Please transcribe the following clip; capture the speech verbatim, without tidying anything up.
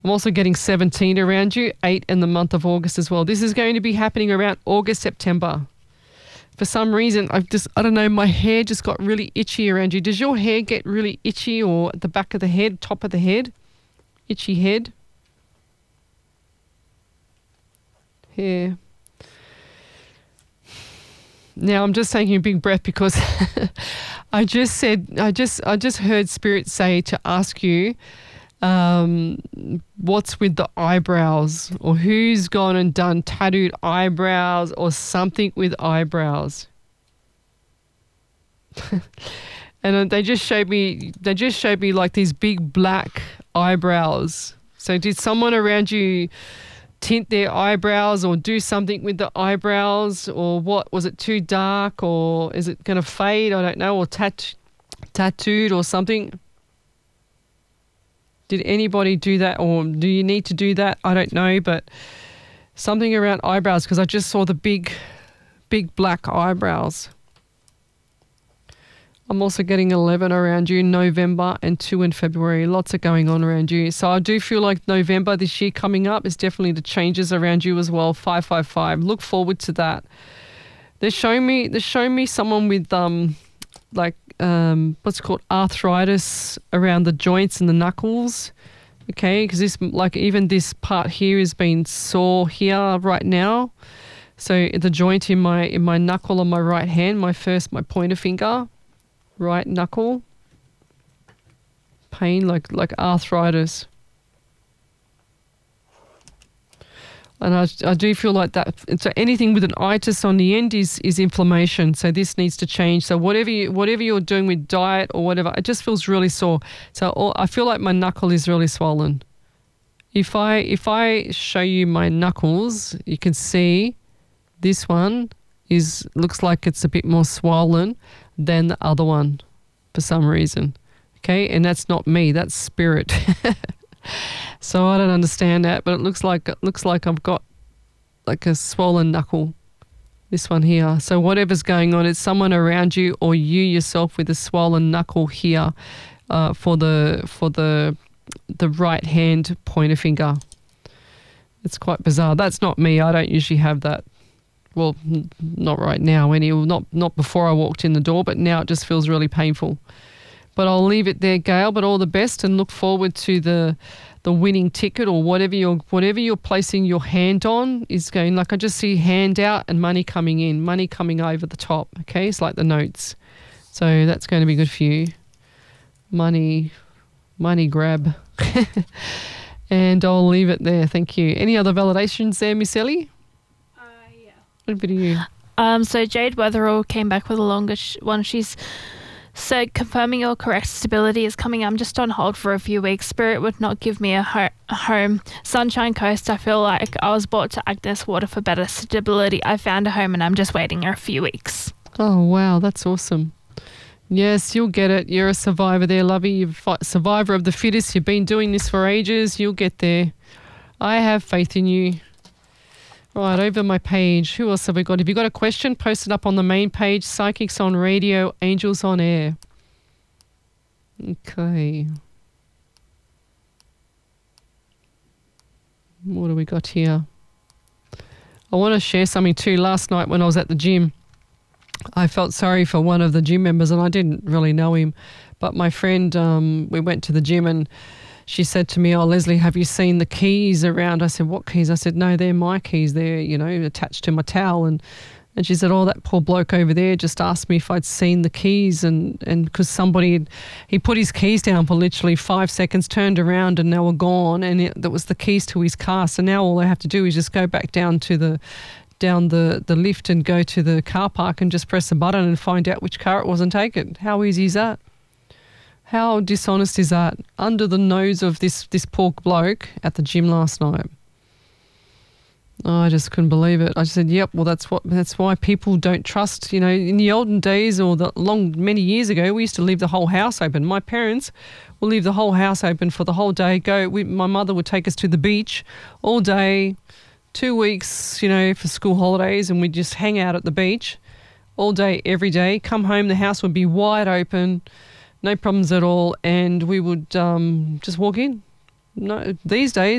I'm also getting seventeen around you, eight in the month of August as well. This is going to be happening around August, September. For some reason, I've just, I don't know, my hair just got really itchy around you. Does your hair get really itchy, or at the back of the head, top of the head? Itchy head? Hair. Now I'm just taking a big breath because I just said, I just, I just heard Spirit say to ask you, um, what's with the eyebrows, or who's gone and done tattooed eyebrows or something with eyebrows. And they just showed me, they just showed me like these big black eyebrows. So did someone around you tint their eyebrows or do something with the eyebrows, or what? Was it too dark, or is it going to fade? I don't know, or tat tattooed or something. Did anybody do that, or do you need to do that? I don't know, but something around eyebrows, because I just saw the big, big black eyebrows. I'm also getting eleven around you in November and two in February. Lots of going on around you. So I do feel like November this year coming up is definitely the changes around you as well. five five five. Look forward to that. They're showing me, they're showing me someone with um, like um, what's it called, arthritis around the joints and the knuckles. Okay, because this, like even this part here is being sore here right now. So the joint in my in my knuckle on my right hand, my first, my pointer finger. Right knuckle, pain like like arthritis, and I, I do feel like that. So anything with an itis on the end is is inflammation. So this needs to change. So whatever you whatever you're doing with diet or whatever, it just feels really sore. So all, I feel like my knuckle is really swollen. If I if I show you my knuckles, you can see this one is looks like it's a bit more swollen than the other one for some reason. Okay, and that's not me, that's Spirit. So I don't understand that, but it looks like it looks like I've got like a swollen knuckle, this one here. So whatever's going on, it's someone around you or you yourself with a swollen knuckle here uh, for the for the the right hand pointer finger. It's quite bizarre. That's not me. I don't usually have that. Well, not right now, any not not before I walked in the door, but now it just feels really painful. But I'll leave it there, Gail. But all the best, and look forward to the the winning ticket, or whatever you're whatever you're placing your hand on is going. Like I just see hand out and money coming in, money coming over the top. Okay, it's like the notes. So that's going to be good for you. Money, money grab. And I'll leave it there. Thank you. Any other validations there, Miss Ellie? What about you? Um, so Jade Weatherall came back with a longer sh one. She's said, confirming your correct stability is coming. I'm just on hold for a few weeks. Spirit would not give me a, ho a home. Sunshine Coast, I feel like I was brought to Agnes Water for better stability. I found a home and I'm just waiting a few weeks. Oh, wow. That's awesome. Yes, you'll get it. You're a survivor there, lovey. You're a survivor of the fittest. You've been doing this for ages. You'll get there. I have faith in you. Right, over my page, who else have we got? If you've got a question, post it up on the main page. Psychics on Radio, Angels on Air. Okay. What do we got here? I want to share something too. Last night when I was at the gym, I felt sorry for one of the gym members, and I didn't really know him. But my friend, um, we went to the gym and she said to me, oh, Leslie, have you seen the keys around? I said, what keys? I said, no, they're my keys. They're, you know, attached to my towel. And and she said, oh, that poor bloke over there just asked me if I'd seen the keys. And and because somebody, had, he put his keys down for literally five seconds, turned around and they were gone. And it, that was the keys to his car. So now all I have to do is just go back down to the, down the, the lift and go to the car park and just press a button and find out which car it was and take it. How easy is that? How dishonest is that? Under the nose of this this poor bloke at the gym last night. Oh, I just couldn't believe it. I just said, yep, well, that's what that's why people don't trust. You know, in the olden days or the long, many years ago, we used to leave the whole house open. My parents would leave the whole house open for the whole day. Go. We, my mother would take us to the beach all day, two weeks, you know, for school holidays, and we'd just hang out at the beach all day, every day. Come home, the house would be wide open. No problems at all, and we would um, just walk in, no, these days